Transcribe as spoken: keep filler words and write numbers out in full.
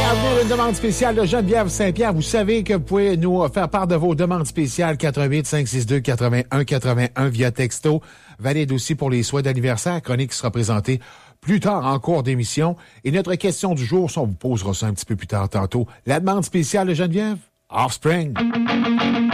à venir une demande spéciale de Geneviève Saint-Pierre. Vous savez que vous pouvez nous faire part de vos demandes spéciales quatre-vingt-huit cinq six deux quatre-vingt-un quatre-vingt-un via texto. Valide aussi pour les souhaits d'anniversaire. Chronique qui sera présentée plus tard en cours d'émission. Et notre question du jour, ça on vous posera ça un petit peu plus tard tantôt. La demande spéciale de Geneviève? Offspring.